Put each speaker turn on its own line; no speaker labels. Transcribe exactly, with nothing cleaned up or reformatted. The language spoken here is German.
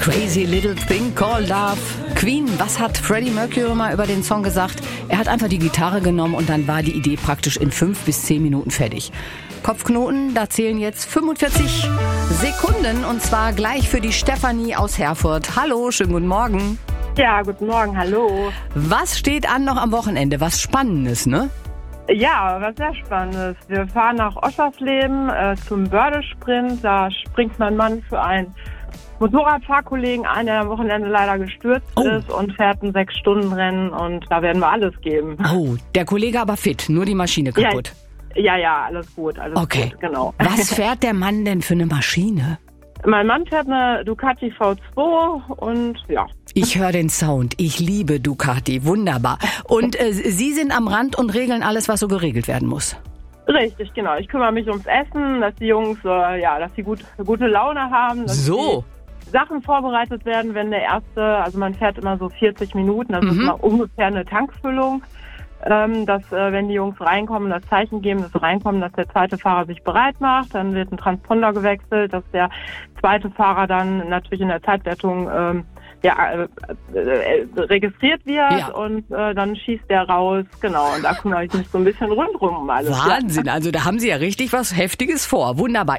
Crazy Little Thing Called Love. Queen, was hat Freddie Mercury mal über den Song gesagt? Er hat einfach die Gitarre genommen und dann war die Idee praktisch in fünf bis zehn Minuten fertig. Kopfknoten, da zählen jetzt fünfundvierzig Sekunden und zwar gleich für die Stefanie aus Herford. Hallo, schönen guten Morgen.
Ja, guten Morgen, hallo.
Was steht an noch am Wochenende? Was Spannendes, ne?
Ja, was sehr Spannendes. Wir fahren nach Oschersleben äh, zum Bördesprint. Da springt mein Mann für einen Motorradfahrkollegen ein, der am Wochenende leider gestürzt
Oh.
ist und fährt ein Sechs-Stunden-Rennen und da werden wir alles geben.
Oh, der Kollege aber fit, nur die Maschine kaputt.
Ja, ja, alles gut, alles
Okay.
gut, genau.
Was fährt der Mann denn für eine Maschine?
Mein Mann fährt eine Ducati V zwei und ja.
Ich höre den Sound. Ich liebe Ducati. Wunderbar. Und äh, Sie sind am Rand und regeln alles, was so geregelt werden muss.
Richtig, genau. Ich kümmere mich ums Essen, dass die Jungs, äh, ja, dass sie gut, gute Laune haben. Dass
So.
die Sachen vorbereitet werden, wenn der erste, also man fährt immer so vierzig Minuten, das
Mhm.
ist immer ungefähr eine Tankfüllung. Ähm, dass, äh, wenn die Jungs reinkommen, das Zeichen geben, dass sie reinkommen, dass der zweite Fahrer sich bereit macht. Dann wird ein Transponder gewechselt, dass der zweite Fahrer dann natürlich in der Zeitwertung ähm, ja, äh, äh, registriert wird
Ja.
und äh, dann schießt der raus. Genau, und da kümmere ich mich so ein bisschen rundrum um alles.
Wahnsinn. Also da haben Sie ja richtig was Heftiges vor. Wunderbar.